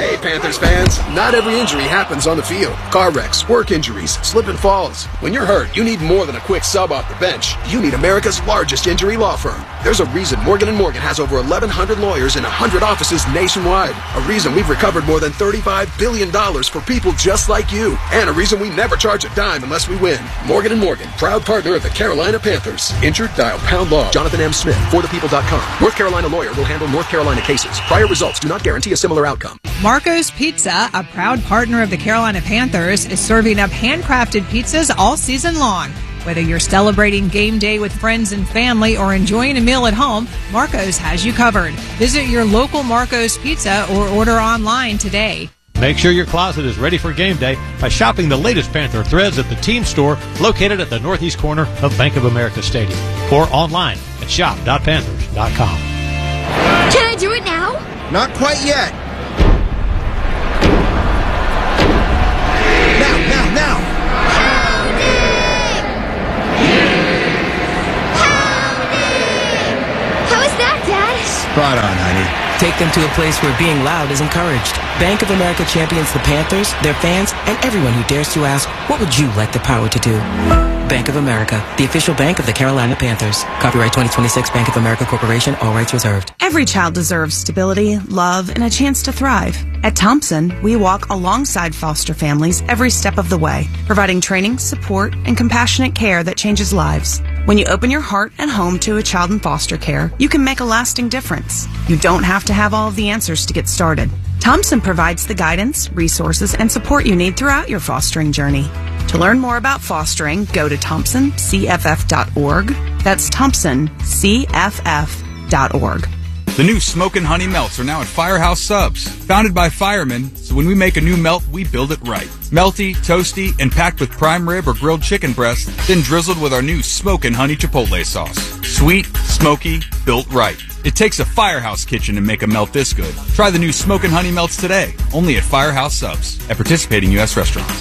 Hey, Panthers fans, not every injury happens on the field. Car wrecks, work injuries, slip and falls. When you're hurt, you need more than a quick sub off the bench. You need America's largest injury law firm. There's a reason Morgan & Morgan has over 1,100 lawyers in 100 offices nationwide. A reason we've recovered more than $35 billion for people just like you. And a reason we never charge a dime unless we win. Morgan & Morgan, proud partner of the Carolina Panthers. Injured? Dial pound law. Jonathan M. Smith, forthepeople.com. North Carolina lawyer will handle North Carolina cases. Prior results do not guarantee a similar outcome. Marco's Pizza, a proud partner of the Carolina Panthers, is serving up handcrafted pizzas all season long. Whether you're celebrating game day with friends and family or enjoying a meal at home, Marco's has you covered. Visit your local Marco's Pizza or order online today. Make sure your closet is ready for game day by shopping the latest Panther threads at the team store located at the northeast corner of Bank of America Stadium or online at shop.panthers.com. Can I do it now? Not quite yet. Now. How is that, Dad? Spot on, honey. Take them to a place where being loud is encouraged. Bank of America champions the Panthers, their fans, and everyone who dares to ask, what would you like the power to do? Bank of America, the official bank of the Carolina Panthers. Copyright 2026 Bank of America Corporation, all rights reserved. Every child deserves stability, love, and a chance to thrive. At Thompson, we walk alongside foster families every step of the way, providing training, support, and compassionate care that changes lives. When you open your heart and home to a child in foster care, you can make a lasting difference. You don't have to have all of the answers to get started. Thompson provides the guidance, resources, and support you need throughout your fostering journey. To learn more about fostering, go to thompsoncff.org. That's thompsoncff.org. The new Smokin' Honey Melts are now at Firehouse Subs. Founded by firemen, so when we make a new melt, we build it right. Melty, toasty, and packed with prime rib or grilled chicken breast, then drizzled with our new Smokin' Honey Chipotle sauce. Sweet, smoky, built right. It takes a Firehouse kitchen to make a melt this good. Try the new Smokin' Honey Melts today, only at Firehouse Subs, at participating U.S. restaurants.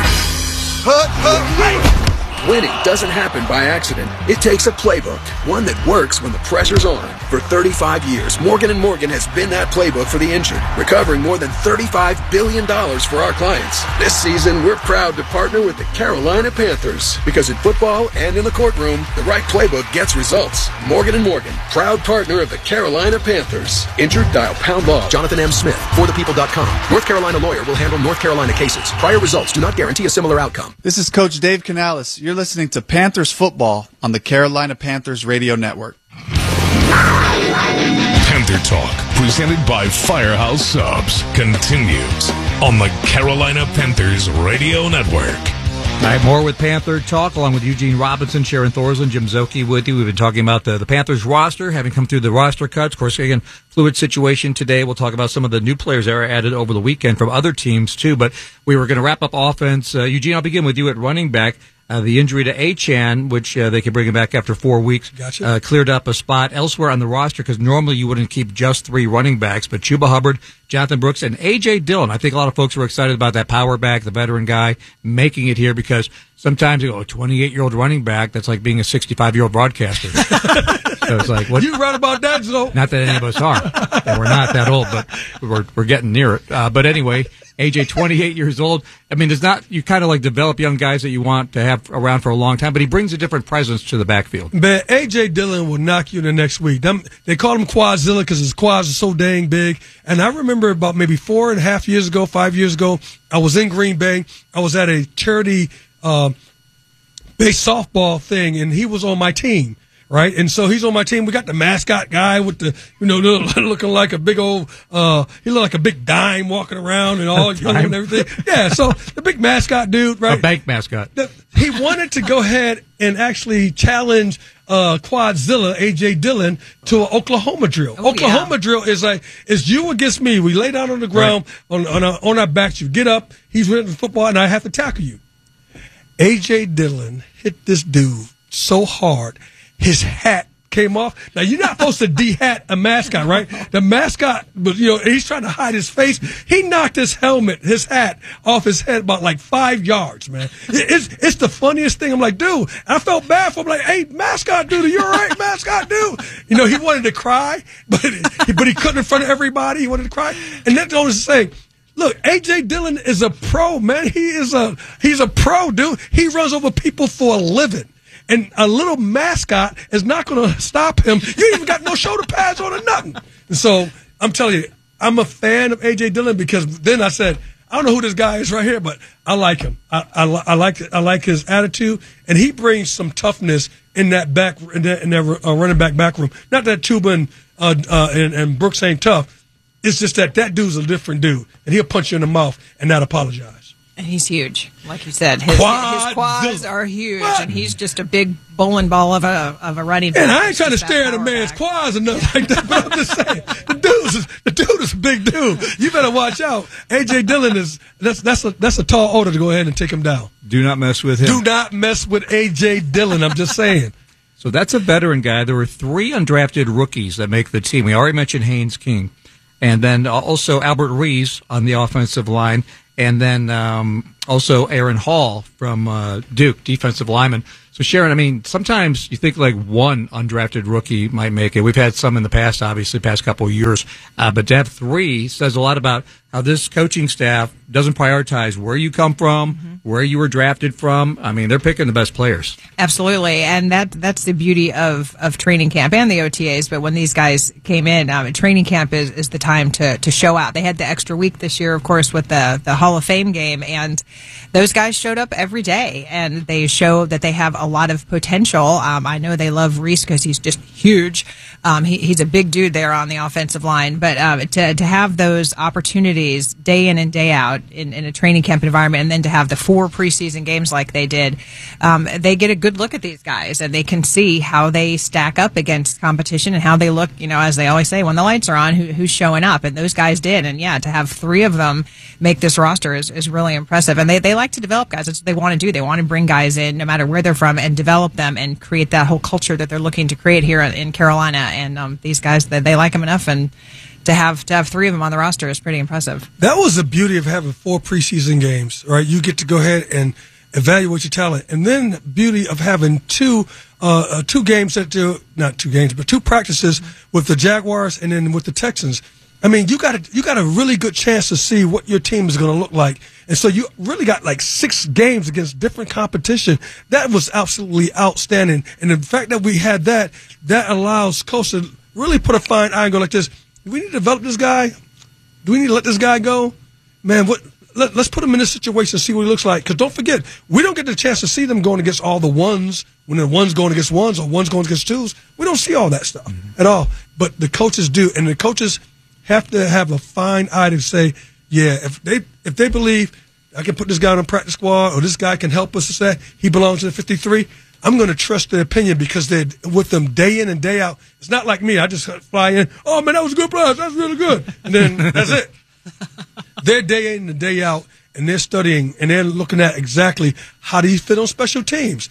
Winning doesn't happen by accident. It takes a playbook, one that works when the pressure's on. For 35 years, Morgan & Morgan has been that playbook for the injured, recovering more than $35 billion for our clients. This season, we're proud to partner with the Carolina Panthers, because in football and in the courtroom, the right playbook gets results. Morgan & Morgan, proud partner of the Carolina Panthers. Injured? Dial pound law. Jonathan M. Smith, forthepeople.com. North Carolina lawyer will handle North Carolina cases. Prior results do not guarantee a similar outcome. This is Coach Dave Canales. You're listening to Panthers football on the Carolina Panthers Radio Network. Panther Talk, presented by Firehouse Subs, continues on the Carolina Panthers Radio Network. All right, more with Panther Talk, along with Eugene Robinson, Sharon Thorson, Jim Zoki with you. We've been talking about the Panthers roster, having come through the roster cuts. Of course, again, fluid situation today. We'll talk about some of the new players that were added over the weekend from other teams, too. But we were going to wrap up offense. Eugene, I'll begin with you at running back. The injury to Achane, which they could bring him back after 4 weeks, cleared up a spot elsewhere on the roster because normally you wouldn't keep just 3 running backs. But Chuba Hubbard, Jonathan Brooks, and A.J. Dillon. I think a lot of folks were excited about that power back, the veteran guy, making it here because sometimes you go, a 28-year-old running back, that's like being a 65-year-old broadcaster. So it's like, what? You right about that, Zo. Not that any of us are. And we're not that old, but we're getting near it. But anyway, AJ, 28 years old. I mean, you kind of like develop young guys that you want to have around for a long time, but he brings a different presence to the backfield. But A.J. Dillon will knock you the next week. They call him Quadzilla because his quads are so dang big. And I remember about maybe 4.5 years ago, 5 years ago, I was in Green Bay. I was at a charity based softball thing, and he was on my team. Right, and so he's on my team. We got the mascot guy with the, looking like a big old, he looked like a big dime walking around and all young and everything. Yeah, so the big mascot dude, right? A bank mascot. He wanted to go ahead and actually challenge Quadzilla, A.J. Dillon, to an Oklahoma drill. Oklahoma drill is you against me. We lay down on the ground on our backs. You get up. He's running the football, and I have to tackle you. A.J. Dillon hit this dude so hard. His hat came off. Now, you're not supposed to de-hat a mascot, right? The mascot, but he's trying to hide his face. He knocked his hat off his head about like 5 yards, man. It's the funniest thing. I'm like, dude, I felt bad for him. Like, hey, mascot dude, are you all right, mascot dude? He wanted to cry, but he couldn't in front of everybody. He wanted to cry. And that's the only thing. Look, A.J. Dillon is a pro, man. He's a pro, dude. He runs over people for a living. And a little mascot is not going to stop him. You ain't even got no shoulder pads on or nothing. And so I'm telling you, I'm a fan of A.J. Dillon because then I said, I don't know who this guy is right here, but I like him. I like his attitude, and he brings some toughness in that running back room. Not that Tuba and Brooks ain't tough. It's just that dude's a different dude, and he'll punch you in the mouth and not apologize. And he's huge, like you said. His quads are huge, and he's just a big bowling ball of a running back. And I ain't trying to stare at a man's quads or nothing like that, but I'm just saying, the dude is a big dude. You better watch out. A.J. Dillon that's a tall order to go ahead and take him down. Do not mess with him. Do not mess with A.J. Dillon, I'm just saying. So that's a veteran guy. There were 3 undrafted rookies that make the team. We already mentioned Haynes King. And then also Albert Rees on the offensive line. And then also Aaron Hall from Duke, defensive lineman. So, Sharon, I mean, sometimes you think like one undrafted rookie might make it. We've had some in the past, obviously, past couple of years. But to have 3 says a lot about how this coaching staff doesn't prioritize where you come from, where you were drafted from. I mean, they're picking the best players. Absolutely. And that's the beauty of training camp and the OTAs. But when these guys came in, training camp is the time to show out. They had the extra week this year, of course, with the Hall of Fame game. And those guys showed up every day. And they show that they have a lot of potential. I know they love Reese because he's just huge. He's a big dude there on the offensive line. But to have those opportunities day in and day out in a training camp environment, and then to have the 4 preseason games like they did, they get a good look at these guys, and they can see how they stack up against competition and how they look, as they always say, when the lights are on, who's showing up. And those guys did. And yeah, to have 3 of them make this roster is really impressive. And they like to develop guys. That's what they want to do. They want to bring guys in no matter where they're from and develop them and create that whole culture that they're looking to create here in Carolina. And these guys, they like them enough, and to have 3 of them on the roster is pretty impressive. That was the beauty of having 4 preseason games, right? You get to go ahead and evaluate your talent, and then the beauty of having 2 games not 2 games, but 2 practices with the Jaguars and then with the Texans. I mean, you got a really good chance to see what your team is going to look like, and so you really got like 6 games against different competition. That was absolutely outstanding, and the fact that we had that allows coach to really put a fine eye and go like this. Do we need to develop this guy? Do we need to let this guy go? Man, let's put him in this situation and see what he looks like. Because don't forget, we don't get the chance to see them going against all the ones, when the one's going against ones or one's going against twos. We don't see all that stuff at all. But the coaches do. And the coaches have to have a fine eye to say, yeah, if they believe I can put this guy on a practice squad or this guy can help us to say he belongs to the 53, I'm going to trust their opinion because they're with them day in and day out. It's not like me. I just fly in. Oh, man, that was a good play. That's really good. And then that's it. They're day in and day out, and they're studying, and they're looking at exactly how do you fit on special teams.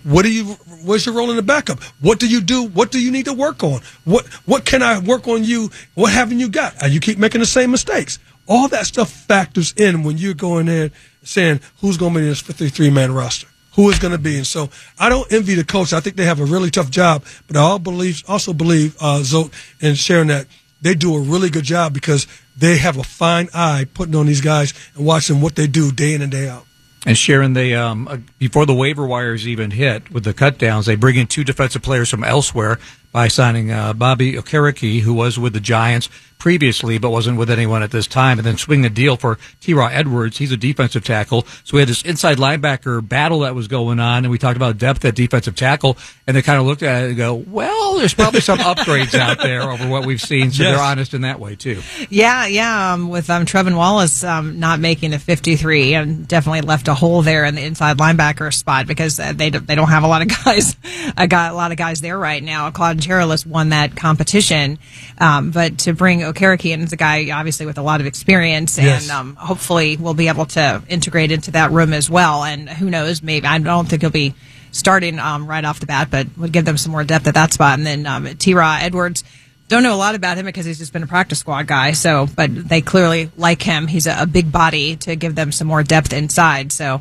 Where's your role in the backup? What do you do? What do you need to work on? What can I work on you? What haven't you got? You keep making the same mistakes. All that stuff factors in when you're going there saying who's going to be in this 53-man roster. Who is going to be. And so I don't envy the coach. I think they have a really tough job, but I also believe Zoe and Sharon, that they do a really good job because they have a fine eye putting on these guys and watching what they do day in and day out. And Sharon, they before the waiver wires even hit with the cut downs, they bring in 2 defensive players from elsewhere by signing Bobby Okereke, who was with the Giants previously but wasn't with anyone at this time, and then swing the deal for T-Raw Edwards. He's a defensive tackle. So we had this inside linebacker battle that was going on, and we talked about depth at defensive tackle, and they kind of looked at it and go, well, there's probably some upgrades out there over what we've seen, so they're honest in that way, too. Yeah, with Trevin Wallace not making a 53, and definitely left a hole there in the inside linebacker spot because they don't have a lot of guys. I got a lot of guys there right now. Claude Cherilus won that competition, but to bring Okereke in as a guy, obviously, with a lot of experience, and hopefully we'll be able to integrate into that room as well. And who knows, maybe, I don't think he'll be starting right off the bat, but we'll give them some more depth at that spot. And then T-Raw Edwards, don't know a lot about him because he's just been a practice squad guy. So, but they clearly like him. He's a big body to give them some more depth inside. So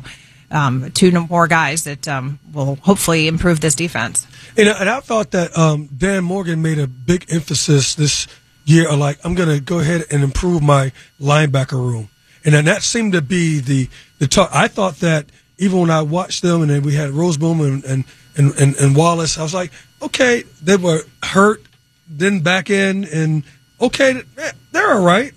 2 more guys that will hopefully improve this defense. And I thought that Dan Morgan made a big emphasis this year, like, I'm going to go ahead and improve my linebacker room. And then that seemed to be the talk. I thought that even when I watched them, and then we had Roseboom and Wallace, I was like, okay, they were hurt, then back in, and okay, they're all right.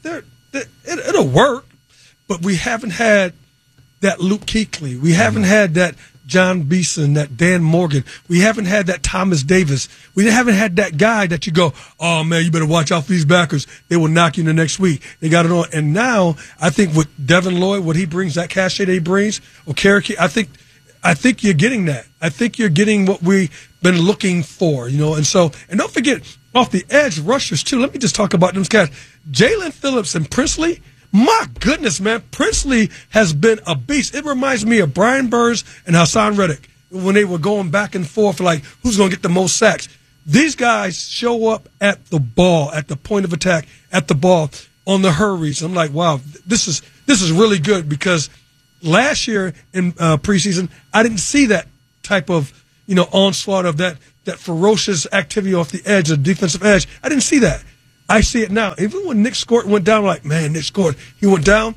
It'll work. But we haven't had that Luke Kuechly. We haven't had that John Beeson, that Dan Morgan. We haven't had that Thomas Davis. We haven't had that guy that you go, oh, man, you better watch out for these backers. They will knock you in the next week. They got it on. And now I think with Devin Lloyd, what he brings, that cachet that he brings, or Cherokee, I think you're getting that. I think you're getting what we've been looking for, you know. And don't forget, off the edge rushers, too. Let me just talk about them guys. Jalen Phillips and Princely. My goodness, man. Princely has been a beast. It reminds me of Brian Burns and Hassan Reddick when they were going back and forth, like, who's going to get the most sacks. These guys show up at the ball, at the point of attack, at the ball, on the hurries. I'm like, wow, this is really good, because last year in preseason, I didn't see that type of, you know, onslaught of that ferocious activity off the edge, the defensive edge. I didn't see that. I see it now. Even when Nick Scott went down, I'm like, man, Nick Scott, he went down.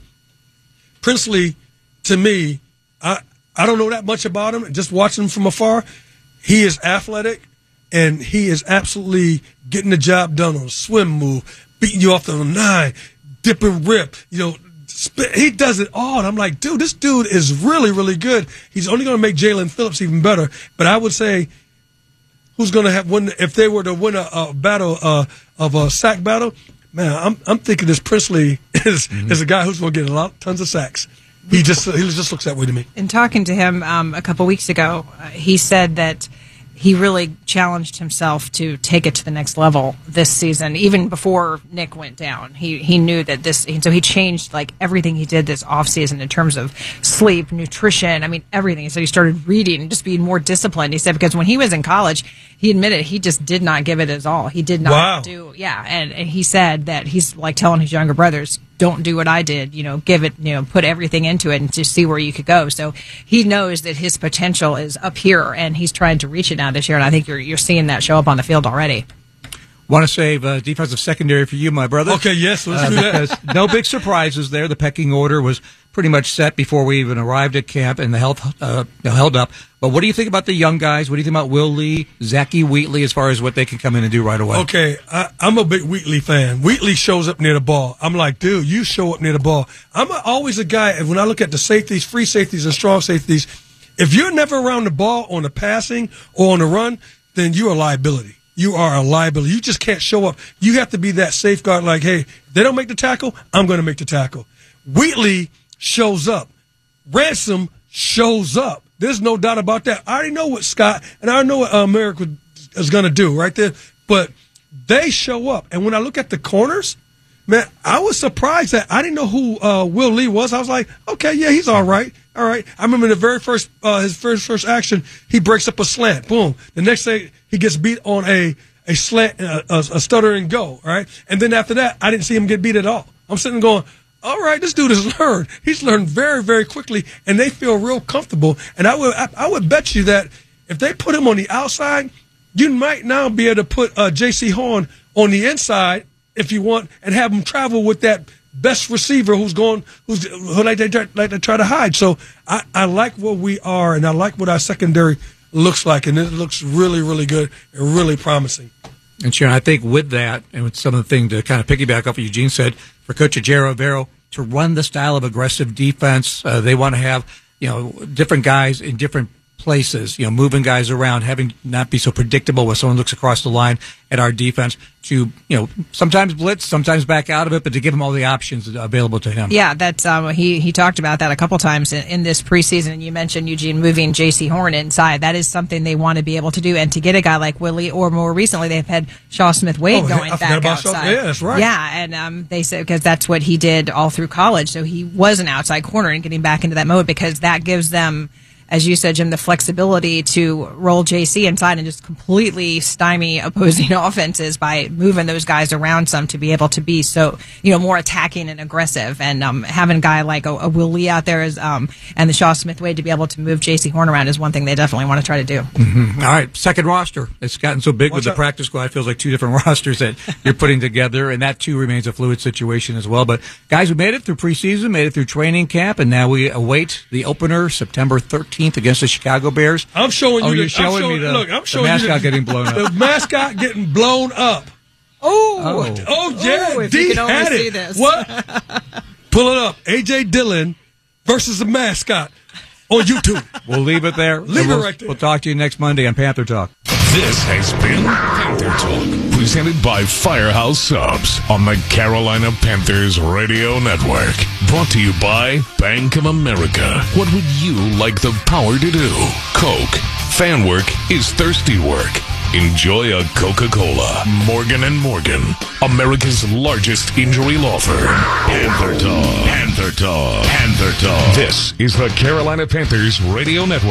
Princely, to me, I don't know that much about him. Just watching him from afar, he is athletic, and he is absolutely getting the job done on a swim move, beating you off the 9, dip and rip. You know, he does it all. And I'm like, dude, this dude is really, really good. He's only going to make Jalen Phillips even better. But I would say, who's going to win if they were to win a battle of a sack battle? Man, I'm thinking this Princely is a guy who's going to get tons of sacks. He just looks that way to me. In talking to him a couple weeks ago, he said that he really challenged himself to take it to the next level this season, even before Nick went down. He knew that so he changed like everything he did this offseason in terms of sleep, nutrition, I mean, everything. So he started reading and just being more disciplined. He said because when he was in college, he admitted he just did not give it his all. He did not do, and he said that he's like telling his younger brothers, don't do what I did, you know, give it, you know, put everything into it and to see where you could go. So he knows that his potential is up here, and he's trying to reach it now this year, and I think you're seeing that show up on the field already. Want to save defensive secondary for you, my brother. Okay, yes, let's do that. Because no big surprises there. The pecking order was pretty much set before we even arrived at camp, and the health held up. But what do you think about the young guys? What do you think about Will Lee, Zachy Wheatley, as far as what they can come in and do right away? Okay, I'm a big Wheatley fan. Wheatley shows up near the ball. I'm like, dude, you show up near the ball. I'm always a guy, when I look at the safeties, free safeties and strong safeties, if you're never around the ball on the passing or on the run, then you're a liability. You are a liability. You just can't show up. You have to be that safeguard, like, hey, if they don't make the tackle, I'm going to make the tackle. Wheatley shows up. Ransom shows up. There's no doubt about that. I already know what Scott and I know what America is going to do right there. But they show up. And when I look at the corners, man, I was surprised that I didn't know who Will Lee was. I was like, okay, yeah, he's all right. All right. I remember the very first, his first action, he breaks up a slant. Boom. The next thing, he gets beat on a slant, a stutter and go. All right. And then after that, I didn't see him get beat at all. I'm sitting going, all right, this dude has learned. He's learned very, very quickly, and they feel real comfortable. And I would bet you that if they put him on the outside, you might now be able to put J.C. Horn on the inside if you want, and have him travel with that best receiver who like they try to hide. So I like where we are, and I like what our secondary looks like, and it looks really, really good and really promising. And Sharon, I think with that, and with some of the things to kind of piggyback off what Eugene said, for Coach Ejiro Evero to run the style of aggressive defense, they want to have, you know, different guys in different places, you know, moving guys around, having not be so predictable when someone looks across the line at our defense to, you know, sometimes blitz, sometimes back out of it, but to give him all the options available to him. Yeah, that's he talked about that a couple times in this preseason. You mentioned, Eugene, moving J.C. Horn inside. That is something they want to be able to do, and to get a guy like Willie, or more recently they've had Shaw Smith-Wade going back outside. Yeah, that's right. Yeah, and they said because that's what he did all through college, so he was an outside corner and getting back into that mode, because that gives them as you said, Jim, the flexibility to roll JC inside and just completely stymie opposing offenses by moving those guys around some to be able to be so, more attacking and aggressive. And having a guy like a Will Lee out there is, and the Shaw Smith way to be able to move JC Horn around is one thing they definitely want to try to do. Mm-hmm. All right, second roster. It's gotten so big with the practice squad. It feels like two different rosters that you're putting together, and that too remains a fluid situation as well. But guys, we made it through preseason, made it through training camp, and now we await the opener September 13th against the Chicago Bears. I'm showing you. You're showing me the mascot getting blown up. The mascot getting blown up. Oh yeah. If D you can only had see it. this. What? Pull it up. A.J. Dillon versus the mascot on YouTube. We'll leave it there. Leave it right there. We'll talk to you next Monday on Panther Talk. This has been Panther Talk, presented by Firehouse Subs on the Carolina Panthers Radio Network. Brought to you by Bank of America. What would you like the power to do? Coke. Fan work is thirsty work. Enjoy a Coca-Cola. Morgan & Morgan, America's largest injury law firm. Panther Talk. Panther Talk. Panther Talk. This is the Carolina Panthers Radio Network.